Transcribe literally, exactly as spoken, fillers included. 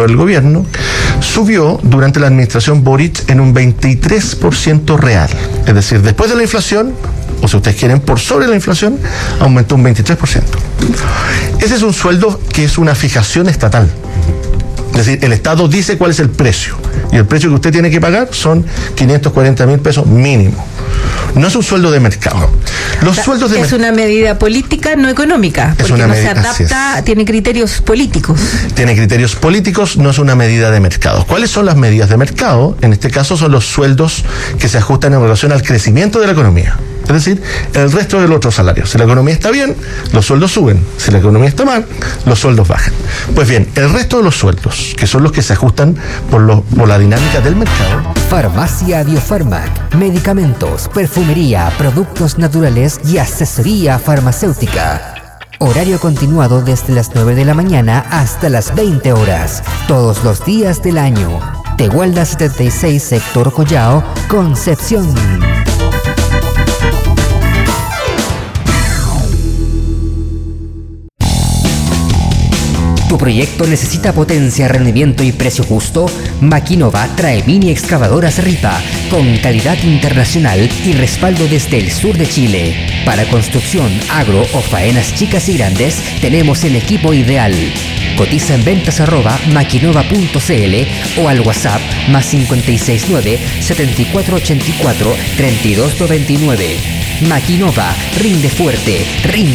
impulsó el gobierno, subió durante la administración Boric en un veintitrés por ciento real. Es decir, después de la inflación, o si ustedes quieren, por sobre la inflación, aumentó un veintitrés por ciento. Ese es un sueldo que es una fijación estatal. Es decir, el Estado dice cuál es el precio. Y el precio que usted tiene que pagar son quinientos cuarenta mil pesos mínimo. No es un sueldo de mercado. Los o sea, sueldos de es mer- una medida política, no económica, porque una no medida, se adapta, tiene criterios políticos. Tiene criterios políticos, no es una medida de mercado. ¿Cuáles son las medidas de mercado? En este caso son los sueldos que se ajustan en relación al crecimiento de la economía. Es decir, el resto de los otros salarios. Si la economía está bien, los sueldos suben. Si la economía está mal, los sueldos bajan. Pues bien, el resto de los sueldos, que son los que se ajustan por, lo, por la dinámica del mercado. Farmacia Biofarmac, medicamentos, perfumería, productos naturales y asesoría farmacéutica. Horario continuado desde las nueve de la mañana hasta las veinte horas, todos los días del año. Tehuelda setenta y seis, sector Collao, Concepción. ¿Tu proyecto necesita potencia, rendimiento y precio justo? Maquinova trae mini excavadoras Ripa con calidad internacional y respaldo desde el sur de Chile. Para construcción, agro o faenas chicas y grandes, tenemos el equipo ideal. Cotiza en ventas arroba maquinova punto cl o al WhatsApp más cinco seis nueve, siete cuatro ocho cuatro, tres dos nueve nueve. Maquinova, rinde fuerte, rinde